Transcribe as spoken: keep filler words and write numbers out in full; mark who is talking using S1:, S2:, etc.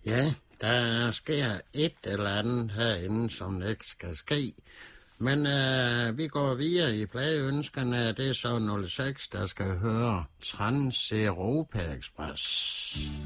S1: Ja, der sker et eller andet herinde, som ikke skal ske. Men øh, vi går videre i pladeønskerne. Det er så nul seks, der skal høre Trans Europa Express.